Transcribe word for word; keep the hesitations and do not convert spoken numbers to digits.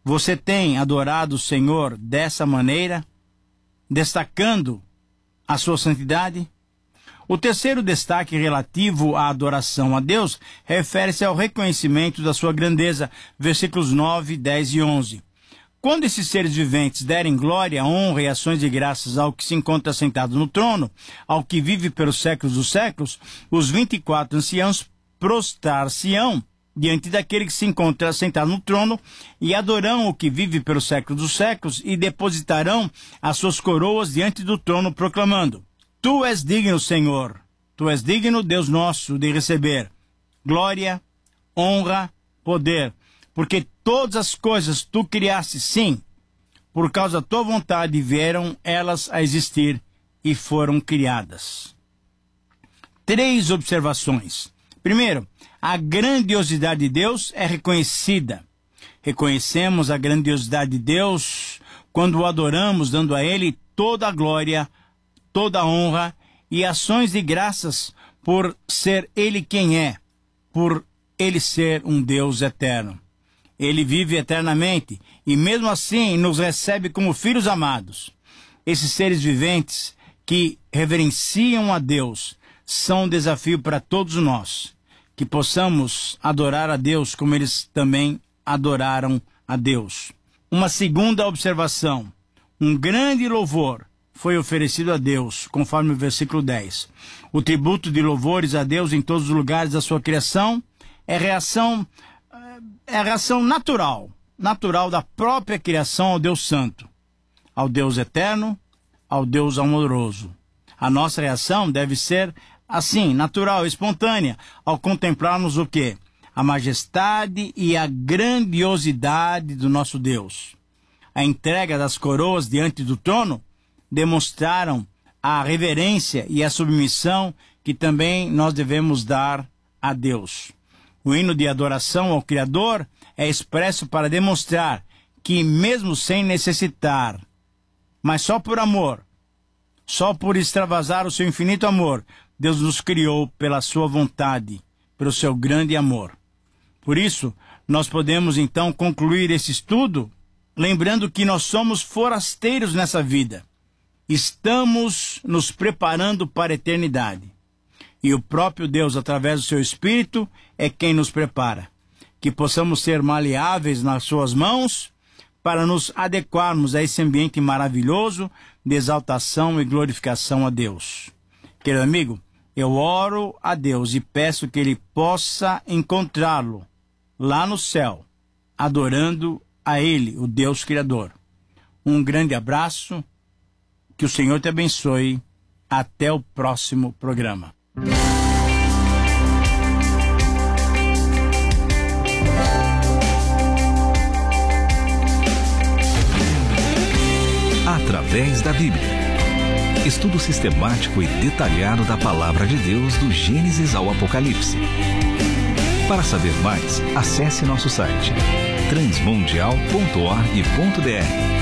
Você tem adorado o Senhor dessa maneira, destacando a sua santidade? O terceiro destaque relativo à adoração a Deus refere-se ao reconhecimento da sua grandeza, versículos nove, dez e onze. Quando esses seres viventes derem glória, honra e ações de graças ao que se encontra sentado no trono, ao que vive pelos séculos dos séculos, os vinte e quatro anciãos prostrar-se-ão diante daquele que se encontra sentado no trono e adorarão o que vive pelos séculos dos séculos e depositarão as suas coroas diante do trono, proclamando: Tu és digno, Senhor, Tu és digno, Deus nosso, de receber glória, honra, poder, porque todas as coisas Tu criaste, sim, por causa da Tua vontade vieram elas a existir e foram criadas. Três observações. Primeiro, a grandiosidade de Deus é reconhecida. Reconhecemos a grandiosidade de Deus quando o adoramos, dando a Ele toda a glória, toda a honra e ações de graças por ser Ele quem é, por Ele ser um Deus eterno. Ele vive eternamente e mesmo assim nos recebe como filhos amados. Esses seres viventes que reverenciam a Deus são um desafio para todos nós, que possamos adorar a Deus como eles também adoraram a Deus. Uma segunda observação: um grande louvor foi oferecido a Deus, conforme o versículo dez. O tributo de louvores a Deus em todos os lugares da sua criação é reação, é a reação natural, natural da própria criação ao Deus Santo, ao Deus eterno, ao Deus amoroso. A nossa reação deve ser assim, natural, espontânea, ao contemplarmos o quê? A majestade e a grandiosidade do nosso Deus. A entrega das coroas diante do trono demonstraram a reverência e a submissão que também nós devemos dar a Deus. O hino de adoração ao Criador é expresso para demonstrar que, mesmo sem necessitar, mas só por amor, só por extravasar o seu infinito amor, Deus nos criou pela sua vontade, pelo seu grande amor. Por isso, nós podemos então concluir esse estudo lembrando que nós somos forasteiros nessa vida. Estamos nos preparando para a eternidade. E o próprio Deus, através do seu Espírito, é quem nos prepara. Que possamos ser maleáveis nas suas mãos para nos adequarmos a esse ambiente maravilhoso de exaltação e glorificação a Deus. Querido amigo, eu oro a Deus e peço que Ele possa encontrá-lo lá no céu, adorando a Ele, o Deus Criador. Um grande abraço, que o Senhor te abençoe. Até o próximo programa. Através da Bíblia. Estudo sistemático e detalhado da Palavra de Deus do Gênesis ao Apocalipse. Para saber mais, acesse nosso site transmundial ponto org ponto br.